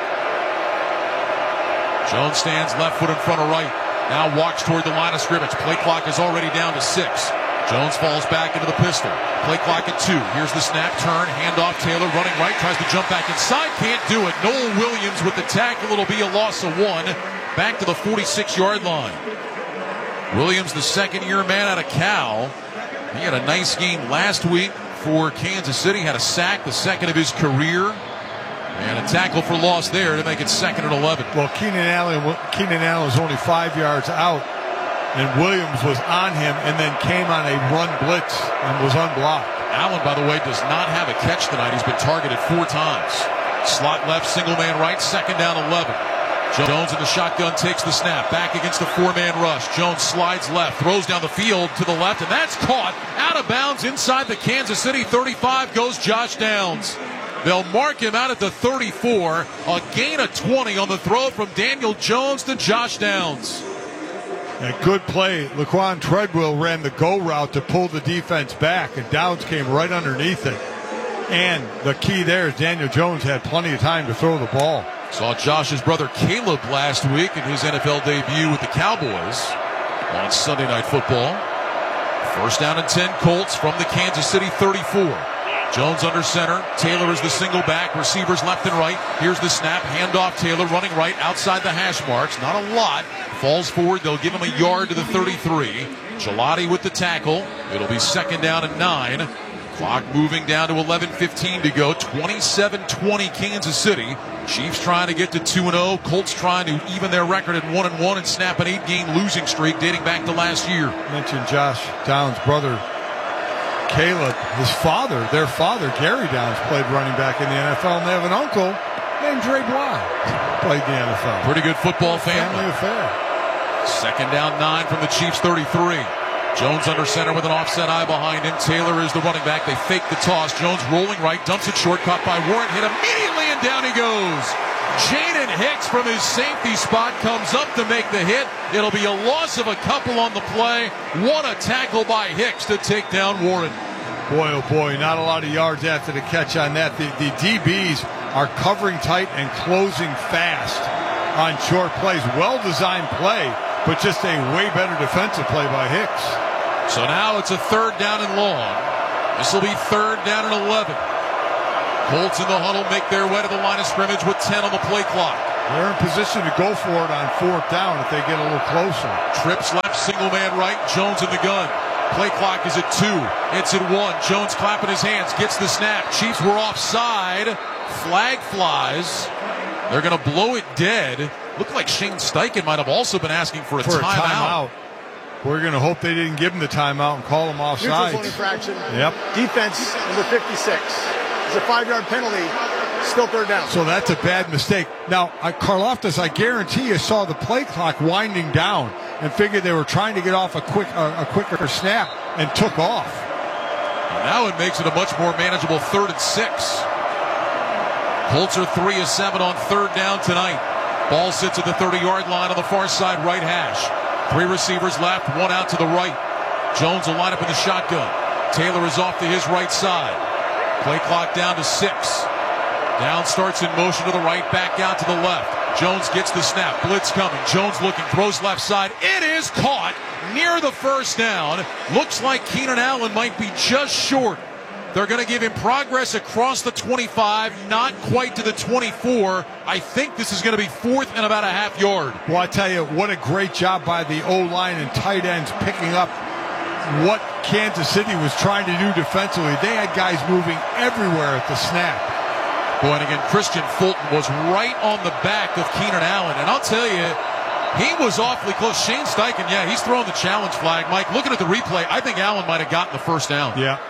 Jones stands left foot in front of right. Now walks toward the line of scrimmage. Play clock is already down to 6. Jones falls back into the pistol. Play clock at 2. Here's the snap, turn, handoff. Taylor running right, tries to jump back inside, can't do it. Noel Williams with the tackle. It'll be a loss of 1. Back to the 46-yard line. Williams, the 2nd-year man out of Cal. He had a nice game last week for Kansas City. Had a sack, the 2nd of his career. And a tackle for loss there to make it 2nd and 11. Well, Keenan Allen was only 5 yards out, and Williams was on him and then came on a run blitz and was unblocked. Allen, by the way, does not have a catch tonight. He's been targeted 4 times. Slot left, single man right, 2nd down 11. Jones in the shotgun takes the snap. Back against the 4-man rush. Jones slides left, throws down the field to the left, and that's caught out of bounds inside the Kansas City 35 goes Josh Downs. They'll mark him out at the 34. A gain of 20 on the throw from Daniel Jones to Josh Downs. A good play. Laquan Treadwell ran the go route to pull the defense back, and Downs came right underneath it. And the key there is Daniel Jones had plenty of time to throw the ball. Saw Josh's brother Caleb last week in his NFL debut with the Cowboys on Sunday Night Football. 1st down and 10, Colts from the Kansas City 34. Jones under center. Taylor is the single back. Receivers left and right. Here's the snap. Handoff. Taylor running right outside the hash marks. Not a lot. Falls forward. They'll give him a yard to the 33. Gelati with the tackle. It'll be 2nd down and 9. Clock moving down to 11:15 to go. 27-20 Kansas City. Chiefs trying to get to 2-0. Colts trying to even their record at 1-1 and snap an 8-game losing streak dating back to last year. Mentioned Josh Downs' brother Caleb. His father, their father, Gary Downs, played running back in the NFL, and they have an uncle named Dre Bly, played in the NFL. Pretty good football family affair. 2nd down 9 from the Chiefs 33. Jones under center with an offset eye behind him. Taylor is the running back. They fake the toss. Jones rolling right, dumps it short, caught by Warren, hit immediately, and down he goes. Jaden Hicks from his safety spot comes up to make the hit. It'll be a loss of a couple on the play. What a tackle by Hicks to take down Warren. Boy, oh boy, not a lot of yards after the catch on that. The DBs are covering tight and closing fast on short plays. Well-designed play but just a way better defensive play by Hicks. So now it's a 3rd down and long. This will be 3rd down and 11. Colts in the huddle make their way to the line of scrimmage with 10 on the play clock. They're in position to go for it on 4th down if they get a little closer. Trips left, single man right, Jones in the gun. Play clock is at 2. It's at 1. Jones clapping his hands, gets the snap. Chiefs were offside. Flag flies. They're going to blow it dead. Looked like Shane Steichen might have also been asking for a timeout. We're going to hope they didn't give him the timeout and call him offside. Neutral zone infraction. Yep. Defense, number 56. It's a 5-yard penalty. Still 3rd down. So that's a bad mistake. Now, Karlaftis, I guarantee you saw the play clock winding down and figured they were trying to get off a quicker snap and took off. Now it makes it a much more manageable 3rd and 6. Colts are 3 of 7 on 3rd down tonight. Ball sits at the 30-yard line on the far side right hash. 3 receivers left, 1 out to the right. Jones will line up in the shotgun. Taylor is off to his right side. Play clock down to 6. Down starts in motion to the right, back out to the left. Jones gets the snap. Blitz coming. Jones looking, throws left side. It is caught near the 1st down. Looks like Keenan Allen might be just short. They're going to give him progress across the 25, not quite to the 24. I think this is going to be 4th and about a half yard. Well, I tell you, what a great job by the O-line and tight ends picking up what Kansas City was trying to do defensively. They had guys moving everywhere at the snap. Boy, and again, Christian Fulton was right on the back of Keenan Allen. And I'll tell you, he was awfully close. Shane Steichen, yeah, he's throwing the challenge flag. Mike, looking at the replay, I think Allen might have gotten the 1st down. Yeah.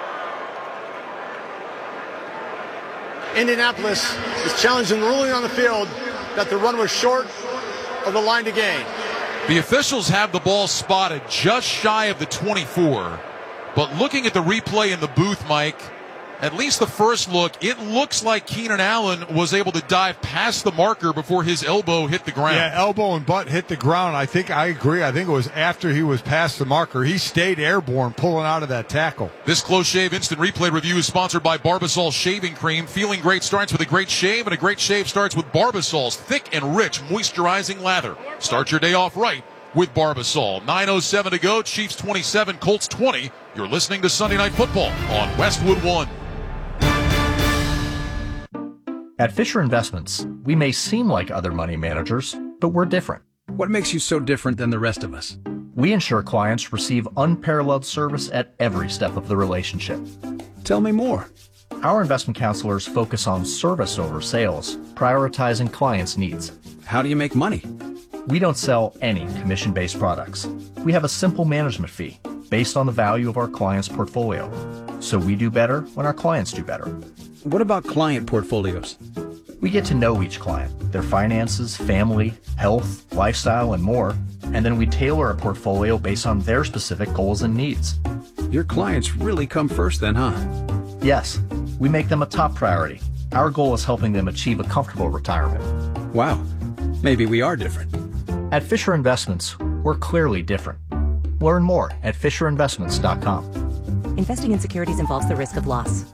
Indianapolis is challenging the ruling on the field that the run was short of the line to gain. The officials have the ball spotted just shy of the 24. But looking at the replay in the booth, Mike, at least the first look, it looks like Keenan Allen was able to dive past the marker before his elbow hit the ground. Yeah, elbow and butt hit the ground. I agree. I think it was after he was past the marker. He stayed airborne pulling out of that tackle. This Close Shave Instant Replay review is sponsored by Barbasol Shaving Cream. Feeling great starts with a great shave, and a great shave starts with Barbasol's thick and rich moisturizing lather. Start your day off right with Barbasol. 9:07 to go. Chiefs 27, Colts 20. You're listening to Sunday Night Football on Westwood One. At Fisher Investments, we may seem like other money managers, but we're different. What makes you so different than the rest of us? We ensure clients receive unparalleled service at every step of the relationship. Tell me more. Our investment counselors focus on service over sales, prioritizing clients' needs. How do you make money? We don't sell any commission-based products. We have a simple management fee based on the value of our clients' portfolio. So we do better when our clients do better. What about client portfolios? We get to know each client, their finances, family, health, lifestyle, and more, and then we tailor a portfolio based on their specific goals and needs. Your clients really come first then, huh? Yes, we make them a top priority. Our goal is helping them achieve a comfortable retirement. Wow, maybe we are different. At Fisher Investments, we're clearly different. Learn more at FisherInvestments.com. Investing in securities involves the risk of loss.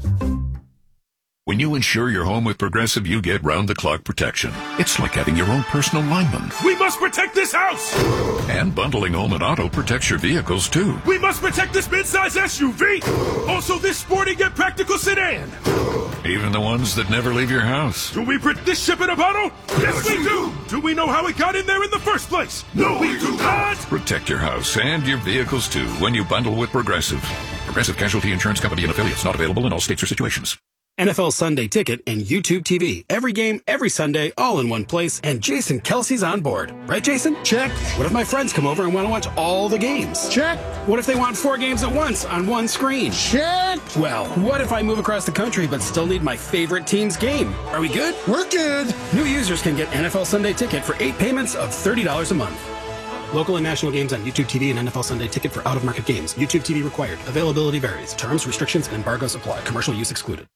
When you insure your home with Progressive, you get round-the-clock protection. It's like having your own personal lineman. We must protect this house! And bundling home and auto protects your vehicles, too. We must protect this midsize SUV! Also this sporty yet practical sedan! Even the ones that never leave your house. Do we print this ship in a bottle? Yes, we do! Do we know how it got in there in the first place? No, we do not! Protect your house and your vehicles, too, when you bundle with Progressive. Progressive Casualty Insurance Company and affiliates, not available in all states or situations. NFL Sunday Ticket and YouTube TV. Every game, every Sunday, all in one place, and Jason Kelsey's on board. Right, Jason? Check. What if my friends come over and want to watch all the games? Check. What if they want 4 games at once on one screen? Check. Well, what if I move across the country but still need my favorite team's game? Are we good? We're good. New users can get NFL Sunday Ticket for 8 payments of $30 a month. Local and national games on YouTube TV and NFL Sunday Ticket for out-of-market games. YouTube TV required. Availability varies. Terms, restrictions, and embargoes apply. Commercial use excluded.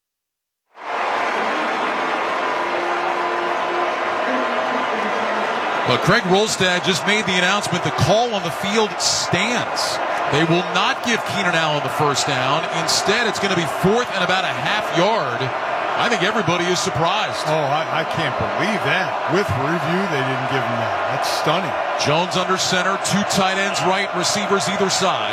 But Craig Rolstad just made the announcement the call on the field stands. They will not give Keenan Allen the first down. Instead, it's going to be 4th and about a half yard I think everybody is surprised. Oh, I can't believe that. With review, they didn't give him that. That's stunning. Jones under center, 2 tight ends right, receivers either side.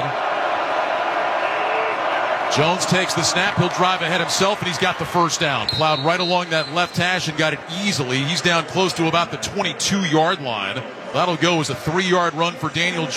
Jones takes the snap. He'll drive ahead himself, and he's got the first down. Plowed right along that left hash and got it easily. He's down close to about the 22-yard line. That'll go as a 3-yard run for Daniel